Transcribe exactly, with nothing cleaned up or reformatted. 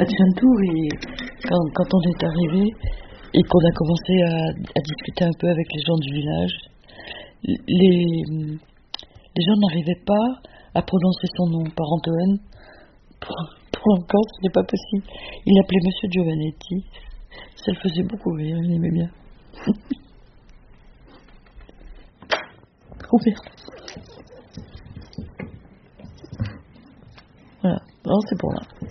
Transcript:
à Tchantou, et quand, quand on est arrivé et qu'on a commencé à, à discuter un peu avec les gens du village, les, les gens n'arrivaient pas à prononcer son nom par Antoine. Pour, pour encore, ce n'est pas possible. Il l'appelait Monsieur Giovanetti. Ça le faisait beaucoup rire, il aimait bien. Oh merde. Voilà, non, c'est pour là.